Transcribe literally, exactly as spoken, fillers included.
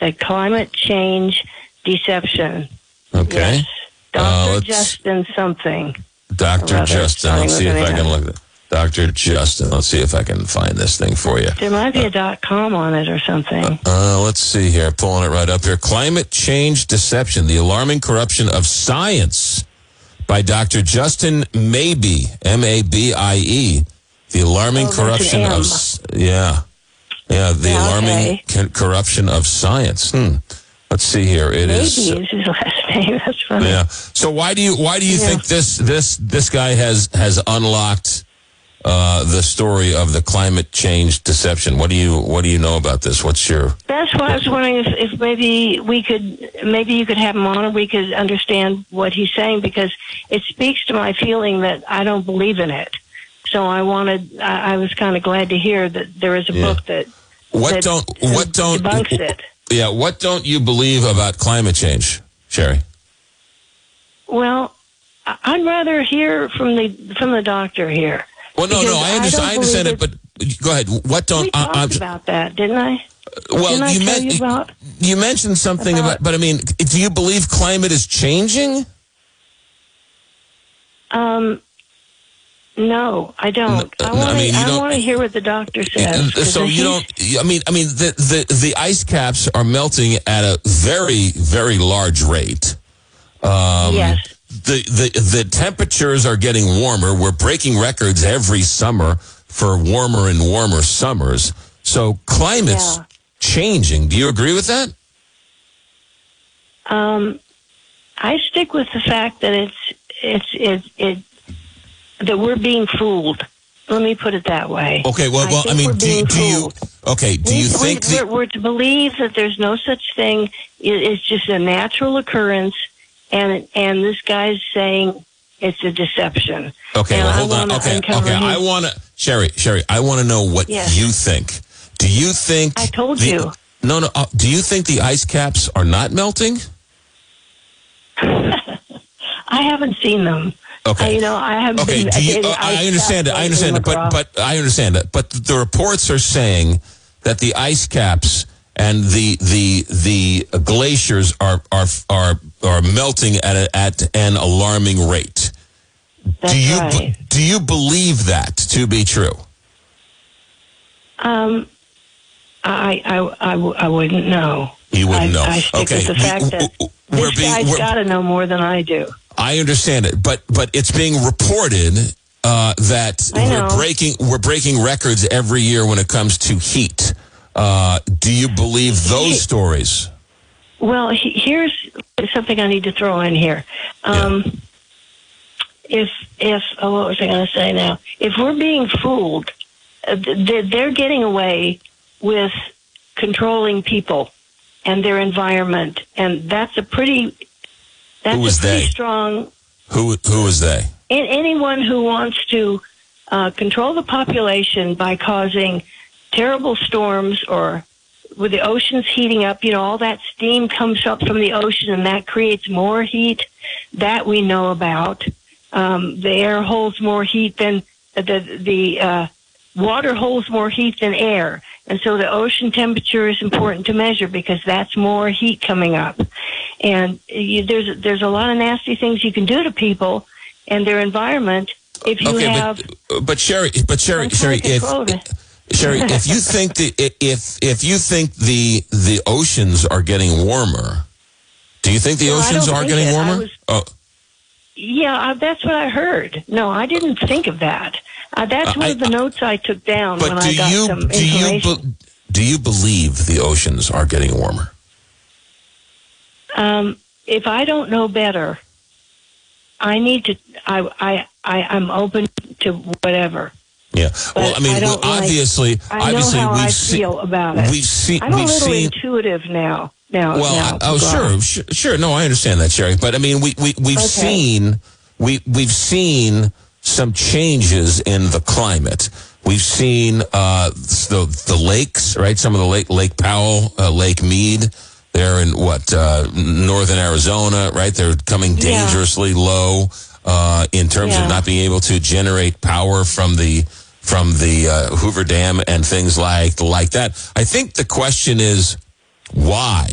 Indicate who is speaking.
Speaker 1: the climate change deception.
Speaker 2: Okay.
Speaker 1: Yes. Doctor
Speaker 2: Uh,
Speaker 1: Justin something.
Speaker 2: Doctor
Speaker 1: Rather,
Speaker 2: Justin. Let's see if I
Speaker 1: M.
Speaker 2: can look at Doctor Justin. Let's see if I can find this thing for you.
Speaker 1: There might be a dot com on it or something.
Speaker 2: Uh, let's see here. Pulling it right up here. Climate Change Deception, the Alarming Corruption of Science by Doctor Justin Mabie, M A B I E. The Alarming
Speaker 1: Oh, that's
Speaker 2: Corruption
Speaker 1: an M.
Speaker 2: of... s- Yeah. Yeah, the
Speaker 1: Yeah,
Speaker 2: Alarming
Speaker 1: okay.
Speaker 2: co- Corruption of Science. Hmm. Let's see here. It
Speaker 1: Maybe
Speaker 2: is...
Speaker 1: is his last name. That's funny.
Speaker 2: Yeah. So why do you why do you
Speaker 1: Yeah.
Speaker 2: think this this this guy has has unlocked uh, the story of the climate change deception? What do you what do you know about this? What's your
Speaker 1: That's why I was wondering if, if maybe we could, maybe you could have him on and we could understand what he's saying, because it speaks to my feeling that I don't believe in it. So I wanted, I, I was kind of glad to hear that there is a
Speaker 2: Yeah.
Speaker 1: book that
Speaker 2: what
Speaker 1: that
Speaker 2: don't what don't
Speaker 1: debunks it.
Speaker 2: Yeah, what don't you believe about climate change, Sherry?
Speaker 1: Well, I- I'd rather hear from the from the doctor here.
Speaker 2: Well, no,
Speaker 1: Because
Speaker 2: no, I
Speaker 1: I
Speaker 2: understand.
Speaker 1: don't
Speaker 2: I understand it,
Speaker 1: believe
Speaker 2: but go ahead. What don't
Speaker 1: We
Speaker 2: I,
Speaker 1: talked
Speaker 2: I'm-
Speaker 1: about that, didn't I?
Speaker 2: well,
Speaker 1: Didn't I
Speaker 2: you
Speaker 1: tell
Speaker 2: meant
Speaker 1: you about?
Speaker 2: you mentioned something about,
Speaker 1: about-
Speaker 2: but I mean, do you believe climate is changing?
Speaker 1: Um, no, I don't.
Speaker 2: No,
Speaker 1: I
Speaker 2: I
Speaker 1: want
Speaker 2: mean, you
Speaker 1: to. I
Speaker 2: don't-
Speaker 1: want to hear what the doctor says.
Speaker 2: Uh,
Speaker 1: 'cause
Speaker 2: So
Speaker 1: if
Speaker 2: you
Speaker 1: he's-
Speaker 2: don't. I mean, I mean, the, the the ice caps are melting at a very very large rate. Um,
Speaker 1: Yes.
Speaker 2: The the the temperatures are getting warmer. We're breaking records every summer for warmer and warmer summers. So climate's
Speaker 1: Yeah.
Speaker 2: changing. Do you agree with that?
Speaker 1: Um, I stick with the fact that it's it's it it that we're being fooled. Let me put it that way.
Speaker 2: Okay. Well,
Speaker 1: I
Speaker 2: well, I,
Speaker 1: think
Speaker 2: mean,
Speaker 1: we're
Speaker 2: do, you-
Speaker 1: being
Speaker 2: do you?
Speaker 1: fooled.
Speaker 2: Okay. Do you
Speaker 1: We-
Speaker 2: think
Speaker 1: we,
Speaker 2: the?
Speaker 1: we're, we're to believe that there's no such thing? It, it's just a natural occurrence, and and this guy's saying it's a deception.
Speaker 2: Okay,
Speaker 1: And
Speaker 2: well,
Speaker 1: I
Speaker 2: hold on.
Speaker 1: wanna
Speaker 2: Okay,
Speaker 1: uncover
Speaker 2: okay. I
Speaker 1: his-
Speaker 2: want to, Sherry, Sherry, I want to know what
Speaker 1: Yes.
Speaker 2: you think. Do you think...
Speaker 1: I told
Speaker 2: the-
Speaker 1: you.
Speaker 2: No, no. Uh, do you think the ice caps are not melting?
Speaker 1: I haven't seen them.
Speaker 2: Okay.
Speaker 1: I, you know, I haven't.
Speaker 2: Okay,
Speaker 1: been,
Speaker 2: do you,
Speaker 1: been
Speaker 2: uh, I
Speaker 1: ice
Speaker 2: understand it.
Speaker 1: caps
Speaker 2: I
Speaker 1: lately,
Speaker 2: understand it. But,
Speaker 1: McGraw.
Speaker 2: but I understand it. But the reports are saying that the ice caps and the the the glaciers are are are are melting at a, at an alarming rate.
Speaker 1: That's
Speaker 2: do you
Speaker 1: right.
Speaker 2: do you believe that to be true?
Speaker 1: Um, I, I, I, w- I wouldn't know.
Speaker 2: You wouldn't
Speaker 1: I,
Speaker 2: know.
Speaker 1: I stick
Speaker 2: Okay,
Speaker 1: with the
Speaker 2: we-
Speaker 1: fact that
Speaker 2: w- we're
Speaker 1: this
Speaker 2: being-
Speaker 1: guy's
Speaker 2: we're-
Speaker 1: got to know more than I do.
Speaker 2: I understand it, but but it's being reported uh, that
Speaker 1: I
Speaker 2: we're
Speaker 1: know.
Speaker 2: breaking we're breaking records every year when it comes to heat. Uh, do you believe those
Speaker 1: He-
Speaker 2: stories?
Speaker 1: Well, he, here's something I need to throw in here. Um, If, if, oh, what was I going to say now? If we're being fooled, uh, th- they're getting away with controlling people and their environment, and that's a pretty, that's
Speaker 2: Who is
Speaker 1: a pretty
Speaker 2: they?
Speaker 1: strong.
Speaker 2: Who who is they?
Speaker 1: In, anyone who wants to uh, control the population by causing terrible storms, or with the oceans heating up, you know, all that steam comes up from the ocean and that creates more heat. That we know about. Um, the air holds more heat than the the uh, water holds more heat than air, and so the ocean temperature is important to measure because that's more heat coming up. And you, there's there's a lot of nasty things you can do to people and their environment if you
Speaker 2: Okay,
Speaker 1: have.
Speaker 2: but but Sherry, but Sherry,
Speaker 1: some
Speaker 2: Sherry,
Speaker 1: kind of
Speaker 2: if
Speaker 1: control of it.
Speaker 2: Sherry, if you think the if if you think the the oceans are getting warmer, do you think the
Speaker 1: Well, I
Speaker 2: oceans
Speaker 1: don't
Speaker 2: are
Speaker 1: think
Speaker 2: getting
Speaker 1: it. I
Speaker 2: warmer?
Speaker 1: was-
Speaker 2: Oh.
Speaker 1: Yeah, uh, that's what I heard. No, I didn't think of that. Uh, that's
Speaker 2: Uh,
Speaker 1: one
Speaker 2: I-
Speaker 1: of the notes I took down
Speaker 2: But
Speaker 1: when
Speaker 2: do
Speaker 1: I got
Speaker 2: you
Speaker 1: some
Speaker 2: do you
Speaker 1: information.
Speaker 2: be, do you believe the oceans are getting warmer?
Speaker 1: Um, if I don't know better, I need to. I I I I'm open to whatever.
Speaker 2: Yeah. Well,
Speaker 1: But
Speaker 2: I mean,
Speaker 1: I don't
Speaker 2: well,
Speaker 1: like-
Speaker 2: obviously,
Speaker 1: I know
Speaker 2: obviously,
Speaker 1: how
Speaker 2: we've
Speaker 1: I
Speaker 2: seen,
Speaker 1: feel about it.
Speaker 2: we've seen,
Speaker 1: I'm a
Speaker 2: we've
Speaker 1: little
Speaker 2: seen.
Speaker 1: intuitive now. Now,
Speaker 2: Well,
Speaker 1: now,
Speaker 2: I, oh,
Speaker 1: Rob.
Speaker 2: sure, sure, sure. No, I understand that, Sherry. But I mean, we we we've
Speaker 1: Okay.
Speaker 2: seen we we've seen some changes in the climate. We've seen uh, the the lakes, right? Some of the Lake Lake Powell, uh, Lake Mead. They're in what uh, northern Arizona, right? They're coming
Speaker 1: Yeah.
Speaker 2: dangerously low uh, in terms
Speaker 1: Yeah.
Speaker 2: of not being able to generate power from the from the uh, Hoover Dam and things like like that. I think the question is why.